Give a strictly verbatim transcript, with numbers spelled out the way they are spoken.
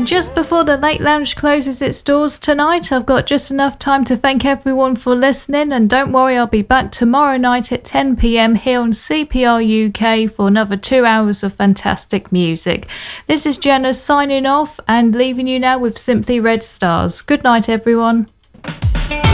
And just before the Late Lounge closes its doors tonight, I've got just enough time to thank everyone for listening, and don't worry, I'll be back tomorrow night at ten p.m. here on C P R U K for another two hours of fantastic music. This is Jenna signing off and leaving you now with Simply Red Stars. Good night, everyone.